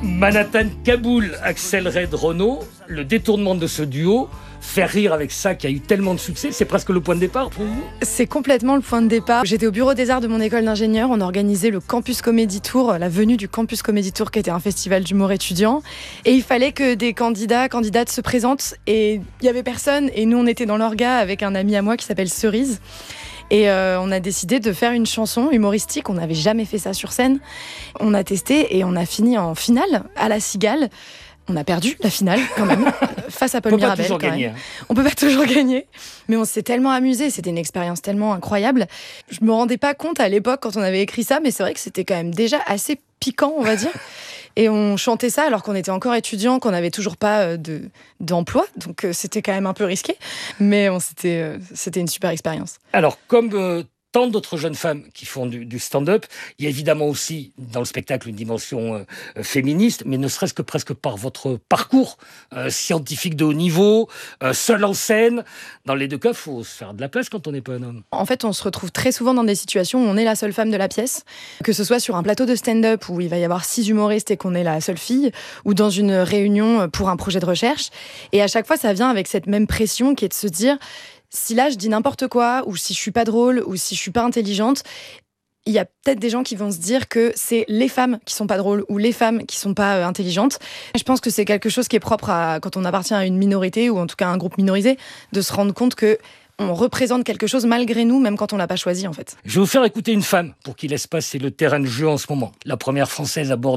Manhattan-Kaboul, Axel Red-Renaud, le détournement de ce duo, faire rire avec ça qui a eu tellement de succès, c'est presque le point de départ pour vous ? C'est complètement le point de départ. J'étais au bureau des arts de mon école d'ingénieur, on organisait le Campus Comedy Tour, la venue du Campus Comedy Tour qui était un festival d'humour étudiant. Et il fallait que des candidates se présentent et il n'y avait personne. Et nous on était dans l'orga avec un ami à moi qui s'appelle Cerise. Et on a décidé de faire une chanson humoristique. On n'avait jamais fait ça sur scène. On a testé et on a fini en finale à la Cigale. On a perdu la finale quand même, face à Paul Mirabel. On peut pas toujours gagner. On peut pas toujours gagner, mais on s'est tellement amusé. C'était une expérience tellement incroyable. Je me rendais pas compte à l'époque quand on avait écrit ça, mais c'est vrai que c'était quand même déjà assez piquant, on va dire. Et on chantait ça alors qu'on était encore étudiants, qu'on n'avait toujours pas d'emploi. Donc c'était quand même un peu risqué. Mais c'était une super expérience. Alors, comme tant d'autres jeunes femmes qui font du stand-up, il y a évidemment aussi dans le spectacle une dimension féministe, mais ne serait-ce que presque par votre parcours scientifique de haut niveau, seul en scène. Dans les deux cas, il faut se faire de la place quand on n'est pas un homme. En fait, on se retrouve très souvent dans des situations où on est la seule femme de la pièce, que ce soit sur un plateau de stand-up où il va y avoir 6 humoristes et qu'on est la seule fille, ou dans une réunion pour un projet de recherche. Et à chaque fois, ça vient avec cette même pression qui est de se dire... Si là, je dis n'importe quoi, ou si je suis pas drôle, ou si je suis pas intelligente, il y a peut-être des gens qui vont se dire que c'est les femmes qui sont pas drôles, ou les femmes qui sont pas intelligentes. Je pense que c'est quelque chose qui est propre à quand on appartient à une minorité, ou en tout cas à un groupe minorisé, de se rendre compte que on représente quelque chose malgré nous, même quand on l'a pas choisi, en fait. Je vais vous faire écouter une femme pour qui l'espace est le terrain de jeu en ce moment. La première française à bord